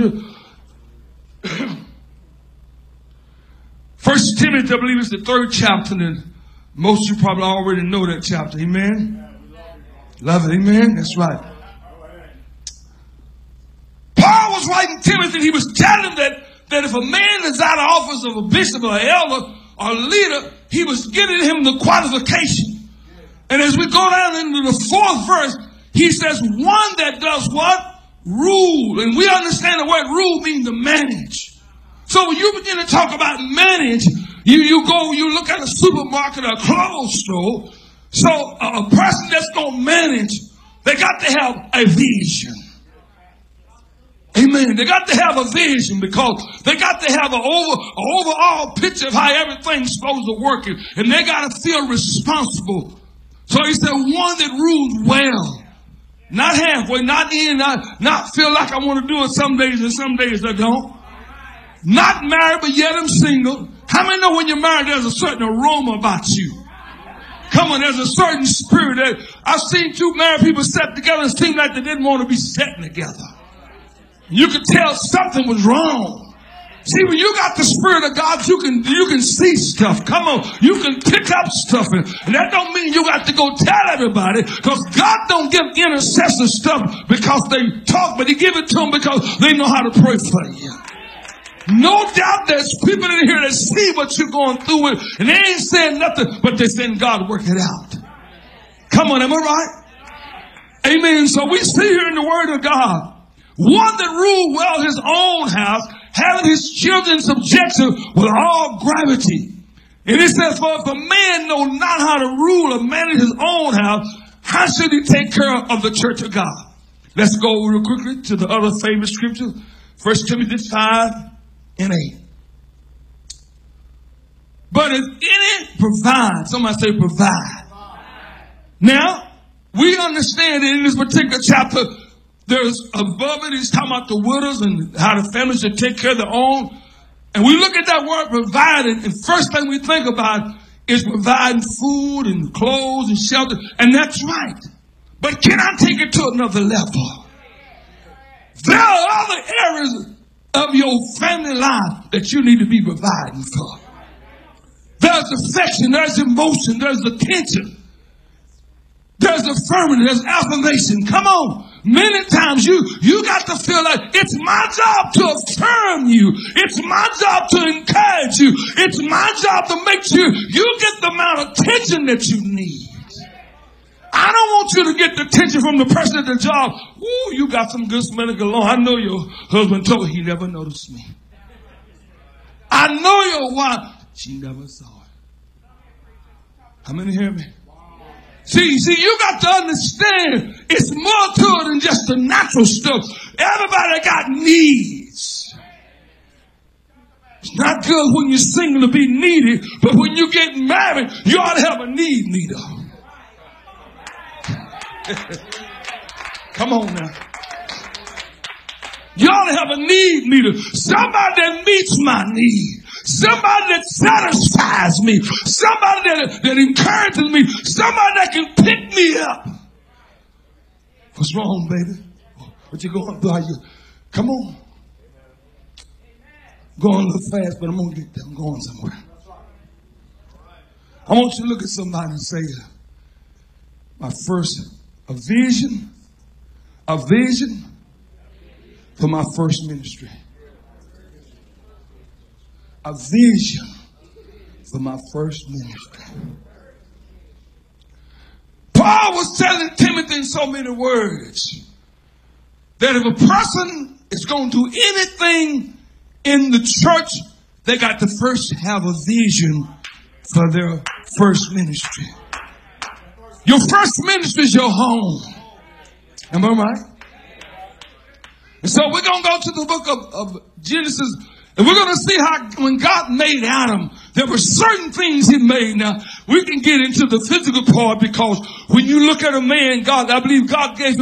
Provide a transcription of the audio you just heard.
scripture. 1 Timothy, I believe it's the 3rd chapter, and most of you probably already know that chapter. Amen? Love it. Amen? That's right. Paul was writing Timothy, he was telling him that if a man is out of office of a bishop or an elder or a leader, he was giving him the qualification. And as we go down into the 4th verse, he says, one that does what? Rule. And we understand the word rule means to manage. So when you begin to talk about manage, you look at a supermarket or a clothes store. So a person that's going to manage, they got to have a vision. Amen. They got to have a vision because they got to have an overall picture of how everything's supposed to work. And they got to feel responsible. So he said, one that rules well. Not halfway, not not feel like I want to do it some days and some days I don't. Not married, but yet I'm single. How many know when you're married, there's a certain aroma about you? Come on, there's a certain spirit that I've seen 2 married people sat together and it seemed like they didn't want to be sitting together. You could tell something was wrong. See, when you got the Spirit of God, you can see stuff. Come on, you can pick up stuff. And that don't mean you got to go tell everybody, because God don't give intercessors stuff because they talk, but he give it to them because they know how to pray for you. No doubt there's people in here that see what you're going through with, and they ain't saying nothing, but they're saying, God, work it out. Come on, am I right? Amen. So we see here in the Word of God, one that ruled well his own house, having his children subjection with all gravity. And it says, for if a man know not how to rule or manage his own house, how should he take care of the church of God? Let's go real quickly to the other famous scripture, 1 Timothy 5:8. But if any provide, somebody say provide. Now, we understand that in this particular chapter, there's above it, he's talking about the widows and how the families should take care of their own. And we look at that word providing, and first thing we think about is providing food and clothes and shelter. And that's right. But can I take it to another level? There are other areas of your family life that you need to be providing for. There's affection, there's emotion, there's attention. There's affirmation, there's affirmation. Come on. Many times you got to feel like it's my job to affirm you. It's my job to encourage you. It's my job to make sure you get the amount of attention that you need. I don't want you to get the attention from the person at the job. Ooh, you got some good smelling cologne. I know your husband told he never noticed me. I know your wife. She never saw it. How many hear me? See, you got to understand it's more to it than just the natural stuff. Everybody got needs. It's not good when you're single to be needy, but when you get married, you ought to have a need meter. Come on now. You ought to have a need meter. Somebody that meets my need. Somebody that satisfies me. Somebody that encourages me. Somebody that can pick me up. What's wrong, baby? What you going through? Come on. Going a little fast, but I'm going to get there. I'm going somewhere. I want you to look at somebody and say, a vision for my first ministry. A vision for my first ministry. Paul was telling Timothy in so many words that if a person is going to do anything in the church, they got to first have a vision for their first ministry. Your first ministry is your home. Am I right? And so we're going to go to the book of Genesis, and we're going to see how when God made Adam, there were certain things he made. Now, we can get into the physical part because when you look at a man, I believe God gave him